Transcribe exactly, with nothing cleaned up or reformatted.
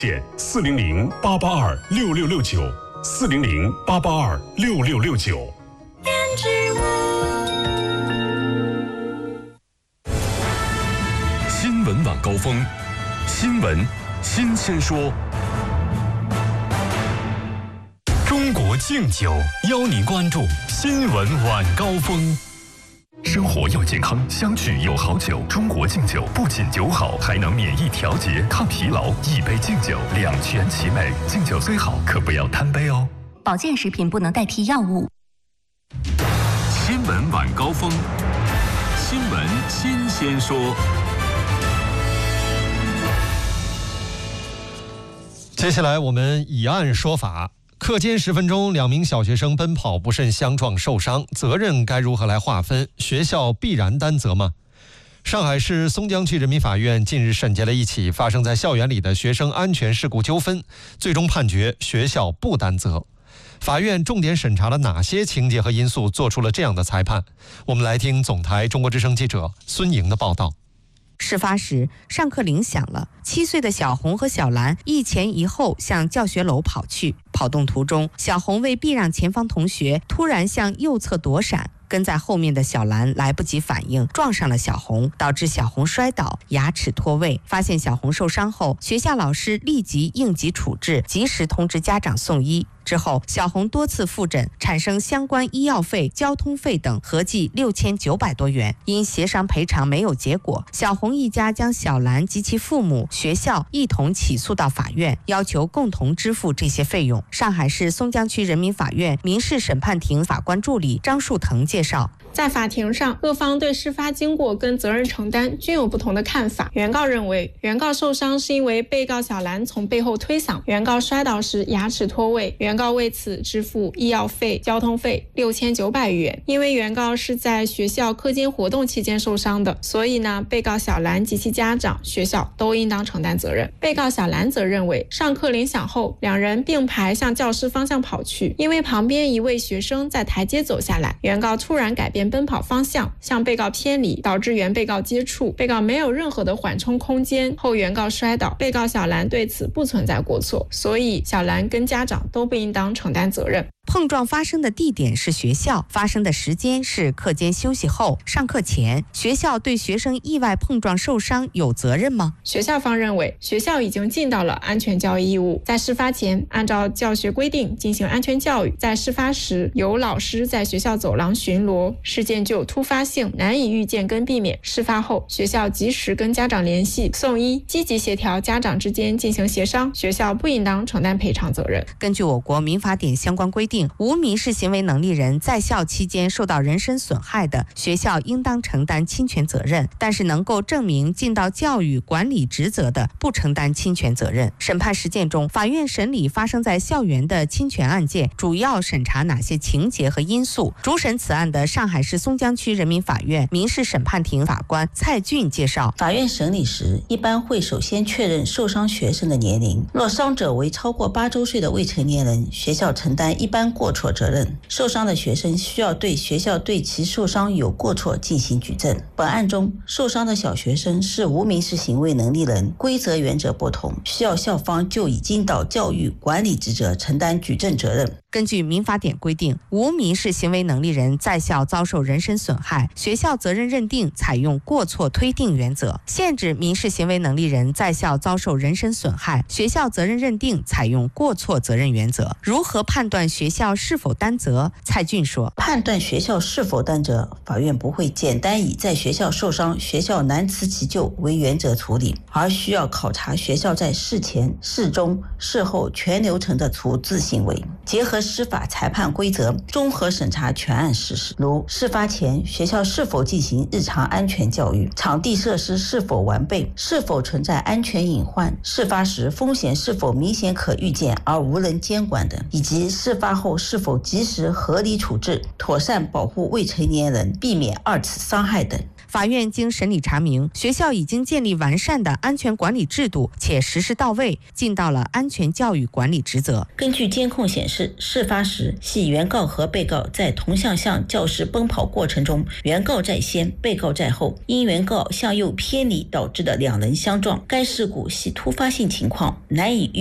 电四零零八八二六六六九，四零零八八二六六六九。新闻晚高峰，新闻新鲜说。中国敬酒邀您关注新闻晚高峰。生活要健康，相聚有好酒。中国敬酒不仅酒好，还能免疫调节、抗疲劳。一杯敬酒，两全其美。敬酒虽好，可不要贪杯哦。 保健食品不能代替药物。 新闻晚高峰，新闻新鲜说。 接下来我们以案说法。课间十分钟，两名小学生奔跑不慎相撞受伤，责任该如何来划分？学校必然担责吗？上海市松江区人民法院近日审结了一起发生在校园里的学生安全事故纠纷，最终判决学校不担责。法院重点审查了哪些情节和因素，做出了这样的裁判？我们来听总台中国之声记者孙莹的报道。 事发时，上课铃响了，七岁的小红和小兰一前一后向教学楼跑去。跑动途中，小红为避让前方同学，突然向右侧躲闪，跟在后面的小兰来不及反应，撞上了小红，导致小红摔倒，牙齿脱位。发现小红受伤后，学校老师立即应急处置，及时通知家长送医。之后，小红多次复诊，产生相关医药费、交通费等合计六千九百多元。因协商赔偿没有结果，小红一家将小兰及其父母、学校一同起诉到法院，要求共同支付这些费用。上海市松江区人民法院民事审判庭法官助理张树腾介绍。 在法庭上，各方对事发经过跟责任承担均有不同的看法。原告认为，原告受伤是因为被告小兰从背后推搡，原告摔倒时牙齿脱位，原告为此支付医药费、交通费六千九百余元。因为原告是在学校课间活动期间受伤的，所以呢，被告小兰及其家长、学校都应当承担责任。被告小兰则认为，上课铃响后，两人并排向教室方向跑去，因为旁边一位学生在台阶走下来，原告突然改变奔跑方向，向被告偏离，导致原被告接触，被告没有任何的缓冲空间，后原告摔倒。被告小兰对此不存在过错，所以小兰跟家长都不应当承担责任。 碰撞发生的地点是学校，发生的时间是课间休息后、上课前。学校对学生意外碰撞受伤有责任吗？ 学校方认为，学校已经尽到了安全教育义务，在事发前按照教学规定进行安全教育，在事发时有老师在学校走廊巡逻，事件具有突发性，难以预见跟避免。事发后，学校及时跟家长联系、送医，积极协调家长之间进行协商，学校不应当承担赔偿责任。 根据我国民法典相关规定，无民事行为能力人在校期间受到人身损害的，学校应当承担侵权责任，但是能够证明尽到教育管理职责的，不承担侵权责任。审判实践中，法院审理发生在校园的侵权案件，主要审查哪些情节和因素？主审此案的上海市松江区人民法院民事审判庭法官蔡俊介绍， 法院审理时一般会首先确认受伤学生的年龄，若伤者为超过八周岁的未成年人，学校承担一般过错责任，受伤的学生需要对学校对其受伤有过错进行举证。本案中，受伤的小学生是无民事行为能力人，规则原则不同，需要校方就已尽到教育管理职责承担举证责任。 根据民法典规定，无民事行为能力人在校遭受人身损害，学校责任认定采用过错推定原则；限制民事行为能力人在校遭受人身损害，学校责任认定采用过错责任原则。如何判断学校是否担责？蔡俊说， 判断学校是否担责，法院不会简单以在学校受伤，学校难辞其咎为原则处理，而需要考察学校在事前、事中、事后全流程的处置行为，结合司法裁判规则，综合审查全案事实，如事发前学校是否进行日常安全教育，场地设施是否完备，是否存在安全隐患，事发时风险是否明显可预见而无人监管等，以及事发后是否及时合理处置，妥善保护未成年人，避免二次伤害等。 法院经审理查明，学校已经建立完善的安全管理制度，且实施到位，尽到了安全教育管理职责。 根据监控显示，事发时系原告和被告在同向向教室奔跑过程中，原告在先，被告在后，因原告向右偏离导致的两人相撞。该事故系突发性情况，难以预